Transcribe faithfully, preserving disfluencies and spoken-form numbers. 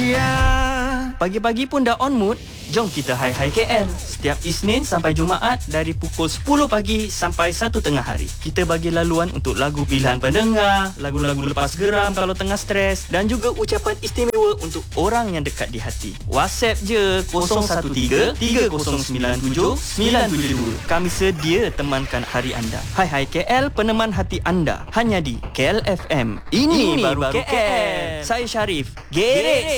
Ceria. Pagi-pagi pun dah on mood? Jom kita Hai Hai K L. Setiap Isnin sampai Jumaat dari pukul sepuluh pagi sampai satu tengah hari. Kita bagi laluan untuk lagu pilihan pendengar, lagu-lagu lepas geram kalau tengah stres dan juga ucapan istimewa untuk orang yang dekat di hati. WhatsApp je kosong satu tiga tiga kosong sembilan tujuh sembilan tujuh dua. Kami sedia temankan hari anda. Hai Hai K L, peneman hati anda. Hanya di K L F M. Ini, Ini baru, baru K L. K L. Saya Syarif. Gerek